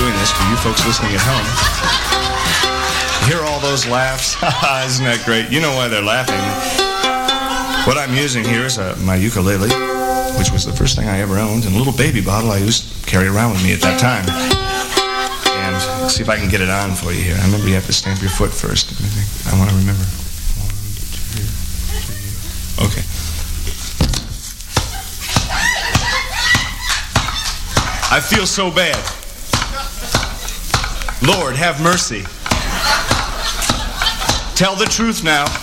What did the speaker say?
doing this for you folks listening at home. Hear all those laughs? Isn't that great? You know why they're laughing. What I'm using here is my ukulele, which was the first thing I ever owned, and a little baby bottle I used to carry around with me at that time. And let's see if I can get it on for you here. I remember you have to stamp your foot first. I want to remember. 1, 2, 3. Okay. I feel so bad. Lord, have mercy. Tell the truth now.